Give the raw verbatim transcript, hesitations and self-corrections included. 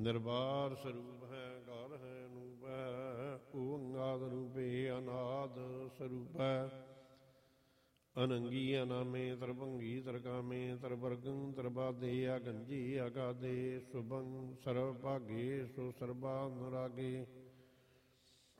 ਨਿਰਬਾਰ ਸਰੂਪ ਹੈ ਗੌਰ ਹੈ ਅਨੂਪ ਹੈ। ਓੰਗਾਦ ਰੂਪੇ ਅਨਾਦ ਸਰੂਪ ਹੈ। ਅਨੰਗੀ ਅਨਾਮੇ ਤਰਭੰਗੀ ਤਰਕਾਮੇ ਤਰਵਰਗੰ ਤਰਬਾਦੇ ਆਗੰਜੀ ਆਗਾਦੇ ਸੁਭੰ ਸਰਵ ਭਾਗੇ ਸੋ ਸਰਬਾ ਅਨੁਰਾਗੇ।